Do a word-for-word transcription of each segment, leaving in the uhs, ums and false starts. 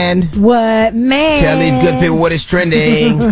man? What, man? Tell these good people what is trending.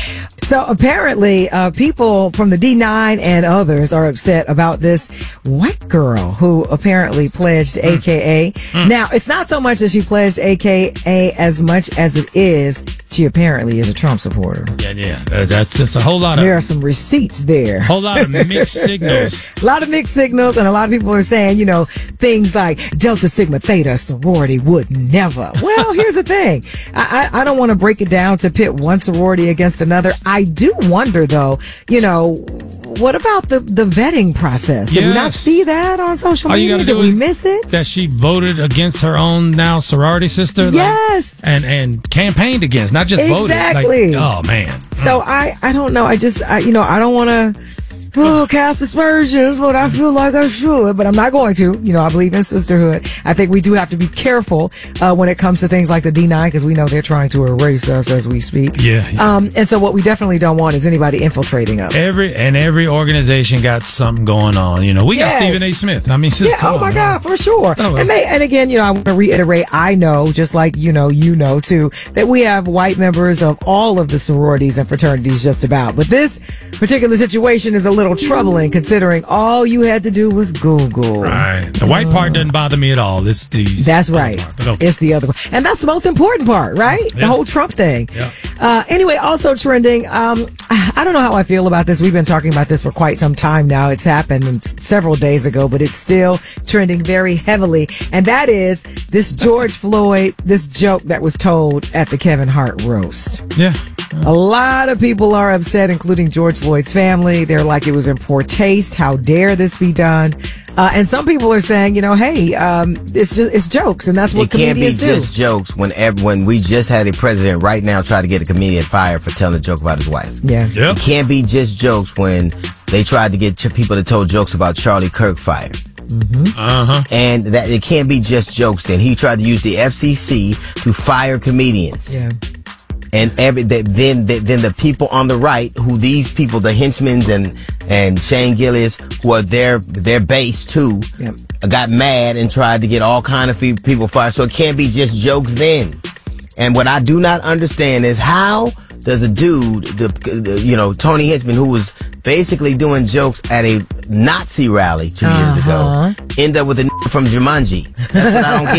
So apparently, uh, people from the D nine and others are upset about this white girl who apparently pledged mm. A K A. Mm. Now, it's not so much that she pledged A K A as much as it is she apparently is a Trump supporter. Yeah, yeah. Uh, that's just a whole lot of... There are some receipts there. A whole lot of mixed signals. A lot of mixed signals, and a lot of people are saying, you know, things like Delta Sigma Theta sorority would never. Well, here's the thing. I, I, I don't want to break it down to pit one sorority against another. I do wonder, though, you know, what about the, the vetting process? Did yes. we not see that on social All media? you Did do we miss it? That she voted against her own now sorority sister? Yes. Like, and, and campaigned against, not just exactly. voted. Like, oh, man. So mm. I, I don't know. I just, I, you know, I don't want to... Oh, cast aspersions, but I feel like I should, but I'm not going to. You know, I believe in sisterhood. I think we do have to be careful uh, when it comes to things like the D nine, because we know they're trying to erase us as we speak. Yeah, yeah. Um, and so what we definitely don't want is anybody infiltrating us. Every and every organization got something going on. You know, we yes. got Stephen A. Smith. I mean, yeah, oh my on, God, man. For sure. Oh, and they, and again, you know, I want to reiterate. I know, just like you know, you know too, that we have white members of all of the sororities and fraternities, just about. But this particular situation is a little troubling, considering all you had to do was Google. Right. The white part doesn't bother me at all. It's the That's right. Part, okay. It's the other one. And that's the most important part, right? Yeah. The whole Trump thing. Yeah. Uh, anyway, also trending, um, I don't know how I feel about this. We've been talking about this for quite some time now. It's happened several days ago, but it's still trending very heavily. And that is this George Floyd, this joke that was told at the Kevin Hart roast. Yeah. A lot of people are upset, including George Floyd's family. They're like, it was in poor taste. How dare this be done? Uh, and some people are saying, you know, hey, um, it's just, it's jokes, and that's what it can't comedians be do. just jokes when when we just had a president right now try to get a comedian fired for telling a joke about his wife. Yeah. Yep. It can't be just jokes when they tried to get people to tell jokes about Charlie Kirk fired. Mm-hmm. Uh-huh. And that it can't be just jokes. Then he tried to use the F C C to fire comedians. Yeah. And every then then the people on the right, who these people, the henchmen and and Shane Gillis, who are their their base too, yep. got mad and tried to get all kind of people fired. So it can't be just jokes then. And what I do not understand is how does a dude, the, the you know Tony Hinchman, who was basically doing jokes at a Nazi rally two uh-huh. years ago, end up with a n- from Jumanji. That's what I don't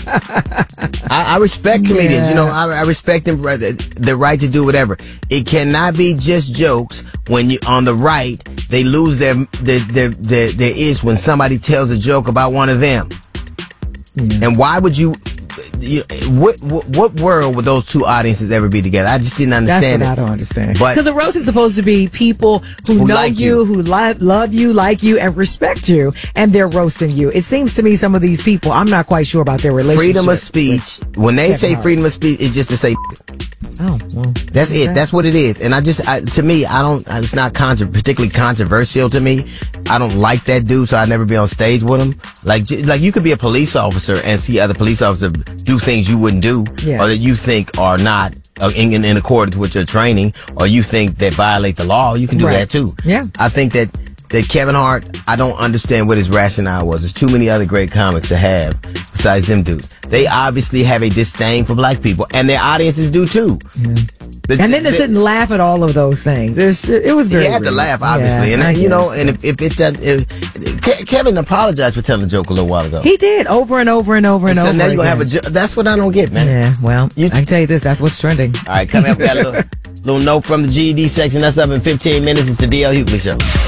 get. I, I respect comedians. Yeah. You know, I, I respect them the, the right to do whatever. It cannot be just jokes when you on the right they lose their their their their, their ish when somebody tells a joke about one of them. Yeah. And why would you? You, what, what what world would those two audiences ever be together? I just didn't understand. That's what it. I don't understand. Because the roast is supposed to be people who, who know like you, you, who li- love you, like you, and respect you, and they're roasting you. It seems to me some of these people, I'm not quite sure about their relationship. Freedom of speech. When they say freedom of speech, it's just to say. Oh, well, that's okay. it. That's what it is. And I just, I, to me, I don't. It's not contra- particularly controversial to me. I don't like that dude, so I never be on stage with him. Like, like you could be a police officer and see other police officers do things you wouldn't do, yeah. or that you think are not uh, in, in, in accordance with your training, or you think that violate the law. You can do right. that too. Yeah. I think that. That Kevin Hart, I don't understand what his rationale was. There's too many other great comics to have besides them dudes. They obviously have a disdain for black people, and their audiences do too. Yeah. The, and then to the, sit and laugh at all of those things. It was, it was very He had weird. to laugh, obviously. Yeah, and, I you know, guess. and if, if it doesn't, if, Kevin apologized for telling the joke a little while ago. He did, over and over and over and, and so over now you're going to have a again. joke. That's what I don't get, man. Yeah, well, You, I can tell you this, that's what's trending. All right, coming up, we got a little, little note from the G E D section. That's up in fifteen minutes. It's the D L Hughley Show.